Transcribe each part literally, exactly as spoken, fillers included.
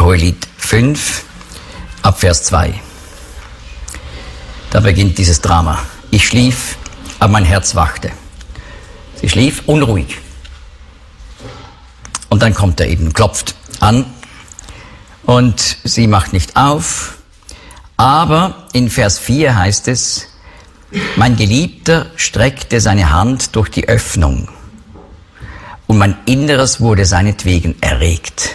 Hohelied fünf, ab Vers zwei. Da beginnt dieses Drama. Ich schlief, aber mein Herz wachte. Sie schlief unruhig. Und dann kommt er eben, klopft an und sie macht nicht auf. Aber in Vers vier heißt es, mein Geliebter streckte seine Hand durch die Öffnung und mein Inneres wurde seinetwegen erregt.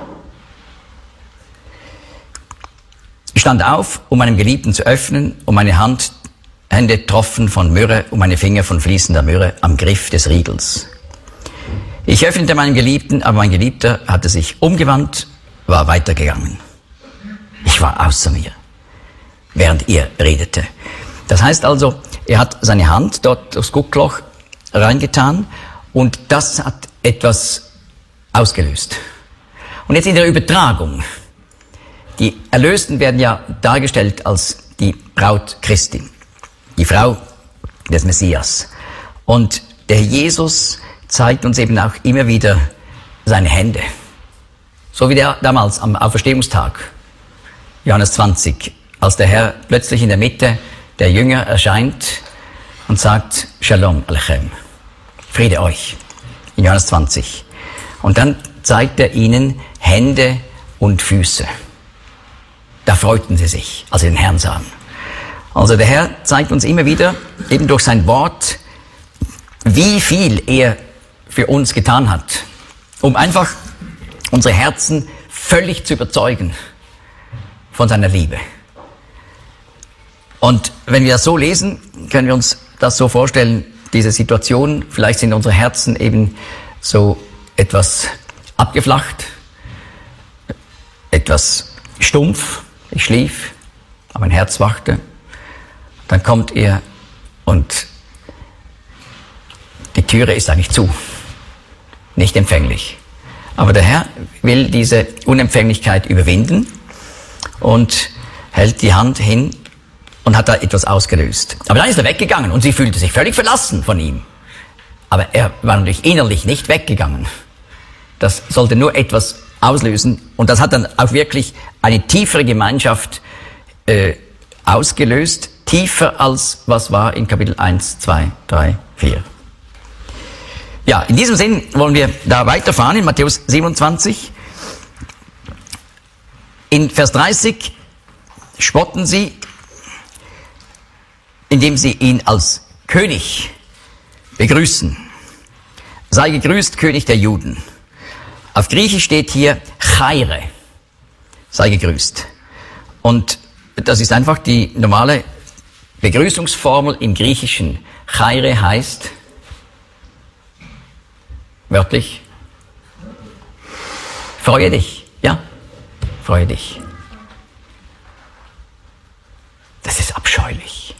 Ich stand auf, um meinem Geliebten zu öffnen, und meine Hand, Hände troffen von Myrrhe und meine Finger von fließender Myrrhe am Griff des Riegels. Ich öffnete meinen Geliebten, aber mein Geliebter hatte sich umgewandt, war weitergegangen. Ich war außer mir, während er redete. Das heißt also, er hat seine Hand dort durchs Guckloch reingetan und das hat etwas ausgelöst. Und jetzt in der Übertragung. Die Erlösten werden ja dargestellt als die Braut Christi, die Frau des Messias. Und der Jesus zeigt uns eben auch immer wieder seine Hände. So wie der damals am Auferstehungstag, Johannes zwanzig, als der Herr plötzlich in der Mitte der Jünger erscheint und sagt, Shalom Alechem, Friede euch, in Johannes zwanzig. Und dann zeigt er ihnen Hände und Füße. Da freuten sie sich, als sie den Herrn sahen. Also der Herr zeigt uns immer wieder, eben durch sein Wort, wie viel er für uns getan hat, um einfach unsere Herzen völlig zu überzeugen von seiner Liebe. Und wenn wir das so lesen, können wir uns das so vorstellen, diese Situation, vielleicht sind unsere Herzen eben so etwas abgeflacht, etwas stumpf. Ich schlief, aber mein Herz wachte. Dann kommt er und die Türe ist eigentlich zu, nicht empfänglich. Aber der Herr will diese Unempfänglichkeit überwinden und hält die Hand hin und hat da etwas ausgelöst. Aber dann ist er weggegangen und sie fühlte sich völlig verlassen von ihm. Aber er war natürlich innerlich nicht weggegangen. Das sollte nur etwas auslösen und das hat dann auch wirklich eine tiefere Gemeinschaft äh, ausgelöst, tiefer als was war in Kapitel eins, zwei, drei, vier. Ja, in diesem Sinn wollen wir da weiterfahren in Matthäus siebenundzwanzig. In Vers dreißig spotten sie, indem sie ihn als König begrüßen. Sei gegrüßt, König der Juden. Auf Griechisch steht hier Chaire, sei gegrüßt. Und das ist einfach die normale Begrüßungsformel im Griechischen. Chaire heißt wörtlich freue dich, ja, freue dich. Das ist abscheulich.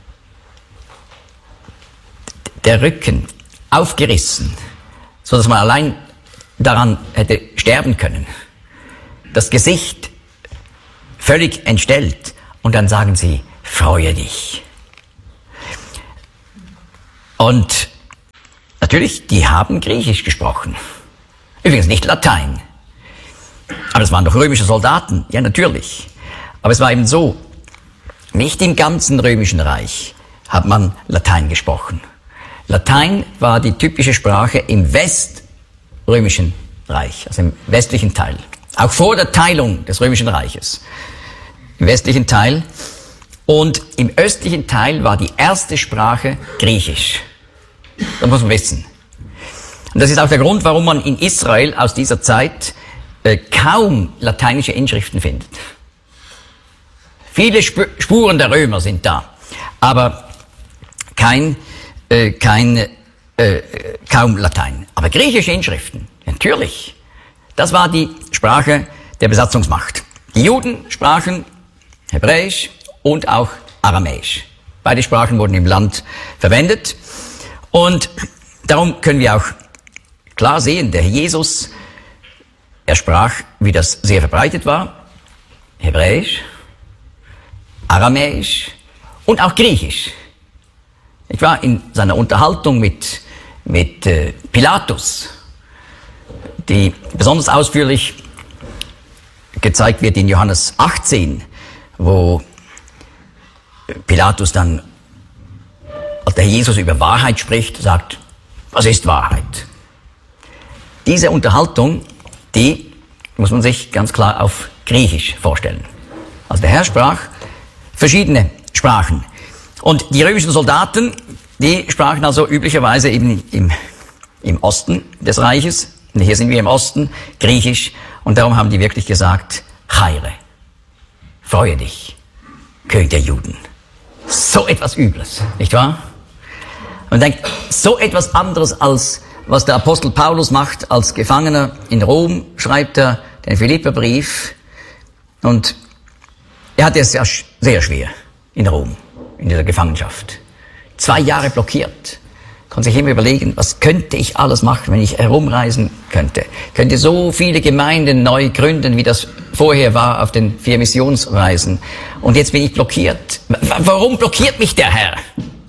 Der Rücken aufgerissen, so dass man allein daran hätte sterben können. Das Gesicht völlig entstellt und dann sagen sie, freue dich. Und natürlich, die haben Griechisch gesprochen. Übrigens nicht Latein. Aber es waren doch römische Soldaten, ja natürlich. Aber es war eben so, nicht im ganzen römischen Reich hat man Latein gesprochen. Latein war die typische Sprache im weströmischen Reich, also im westlichen Teil. Auch vor der Teilung des römischen Reiches. Im westlichen Teil. Und im östlichen Teil war die erste Sprache Griechisch. Das muss man wissen. Und das ist auch der Grund, warum man in Israel aus dieser Zeit äh, kaum lateinische Inschriften findet. Viele Sp- Spuren der Römer sind da, aber kein, äh, kein, äh, kaum Latein. Aber griechische Inschriften, natürlich. Das war die Sprache der Besatzungsmacht. Die Juden sprachen Hebräisch und auch Aramäisch. Beide Sprachen wurden im Land verwendet. Und darum können wir auch klar sehen, der Jesus, er sprach, wie das sehr verbreitet war, Hebräisch, Aramäisch und auch Griechisch. Ich war in seiner Unterhaltung mit, mit äh, Pilatus, die besonders ausführlich gezeigt wird in Johannes achtzehn, wo Pilatus dann, als der Jesus über Wahrheit spricht, sagt, was ist Wahrheit? Diese Unterhaltung, die muss man sich ganz klar auf Griechisch vorstellen. Also der Herr sprach verschiedene Sprachen. Und die römischen Soldaten, die sprachen also üblicherweise eben im, im Osten des Reiches. Und hier sind wir im Osten, Griechisch. Und darum haben die wirklich gesagt, Chaire, freue dich, König der Juden. So etwas Übles, nicht wahr? Man denkt, so etwas anderes als was der Apostel Paulus macht als Gefangener in Rom, schreibt er den Philipperbrief. Und er hatte es ja sehr schwer in Rom, in dieser Gefangenschaft. Zwei Jahre blockiert. Konnte sich immer überlegen, was könnte ich alles machen, wenn ich herumreisen könnte. Könnte so viele Gemeinden neu gründen, wie das vorher war auf den vier Missionsreisen. Und jetzt bin ich blockiert. Warum blockiert mich der Herr?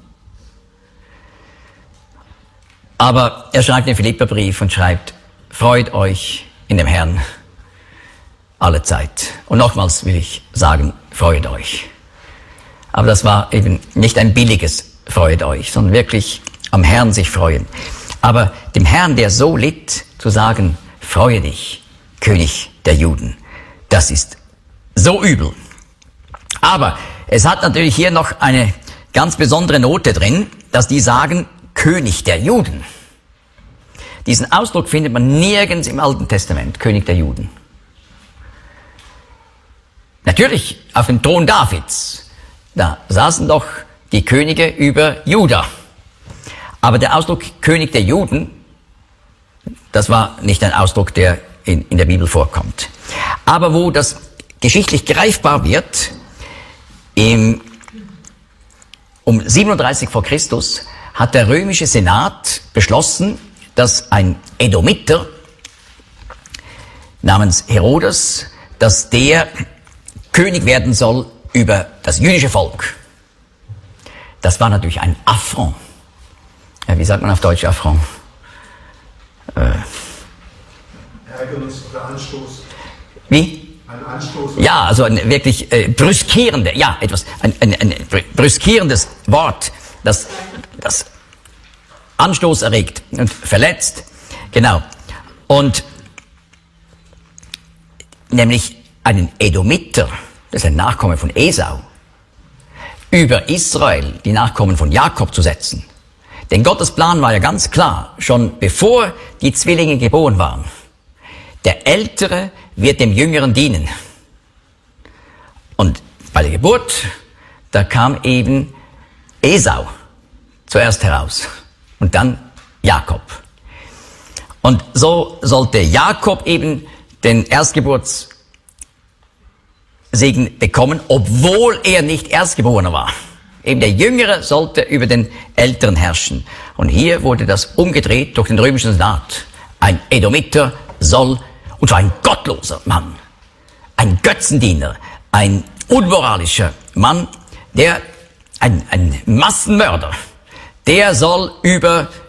Aber er schreibt den Philipperbrief und schreibt, freut euch in dem Herrn alle Zeit. Und nochmals will ich sagen, freut euch. Aber das war eben nicht ein billiges freut euch, sondern wirklich am Herrn sich freuen. Aber dem Herrn, der so litt, zu sagen, freue dich, König der Juden, das ist so übel. Aber es hat natürlich hier noch eine ganz besondere Note drin, dass die sagen, König der Juden. Diesen Ausdruck findet man nirgends im Alten Testament, König der Juden. Natürlich auf dem Thron Davids, da saßen doch die Könige über Juda. Aber der Ausdruck König der Juden, das war nicht ein Ausdruck, der in, in der Bibel vorkommt. Aber wo das geschichtlich greifbar wird, im, um siebenunddreißig vor Christus hat der römische Senat beschlossen, dass ein Edomiter namens Herodes, dass der König werden soll über das jüdische Volk. Das war natürlich ein Affront. Ja, wie sagt man auf Deutsch Affront? Äh, Ärgernis oder Anstoß. Wie? Ein Anstoß. Ja, also ein wirklich äh, brüskierende, ja, etwas, ein, ein, ein brüskierendes Wort, das, das Anstoß erregt und verletzt. Genau. Und nämlich einen Edomiter, das ist ein Nachkomme von Esau, über Israel, die Nachkommen von Jakob, zu setzen. Denn Gottes Plan war ja ganz klar, schon bevor die Zwillinge geboren waren. Der Ältere wird dem Jüngeren dienen. Und bei der Geburt, da kam eben Esau zuerst heraus und dann Jakob. Und so sollte Jakob eben den Erstgeburtssegen bekommen, obwohl er nicht Erstgeborener war. Eben der Jüngere sollte über den Älteren herrschen. Und hier wurde das umgedreht durch den römischen Senat. Ein Edomiter soll, und zwar ein gottloser Mann, ein Götzendiener, ein unmoralischer Mann, der, ein, ein Massenmörder, der soll über